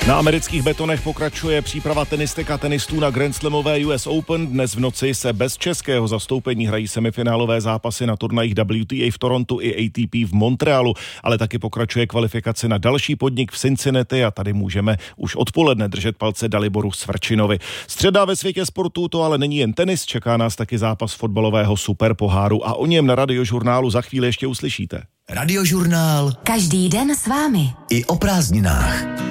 Na amerických betonech pokračuje příprava tenistek a tenistů na Grand Slamové US Open. Dnes v noci se bez českého zastoupení hrají semifinálové zápasy na turnajích WTA v Torontu i ATP v Montrealu, ale taky pokračuje kvalifikace na další podnik v Cincinnati a tady můžeme už odpoledne držet palce Daliboru Svrčinovi. Středa ve světě sportu to ale není jen tenis, čeká nás taky zápas fotbalového superpoháru a o něm na Radiožurnálu za chvíli ještě uslyšíte. Radiožurnál. Každý den s vámi. I o prázdninách.